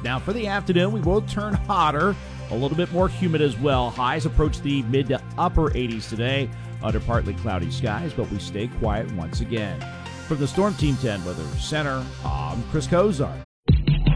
Now for the afternoon, we will turn hotter, a little bit more humid as well. Highs approach the mid to upper 80s today under partly cloudy skies, but we stay quiet once again. From the Storm Team 10 Weather Center, I'm Chris Kozar.